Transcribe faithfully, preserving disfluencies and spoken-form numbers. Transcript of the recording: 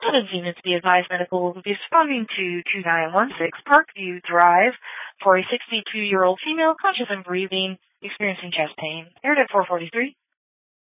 Seven units be advised medical will be responding to two nine one six Parkview Drive for a sixty-two-year-old female conscious and breathing, experiencing chest pain. Aired at four forty-three.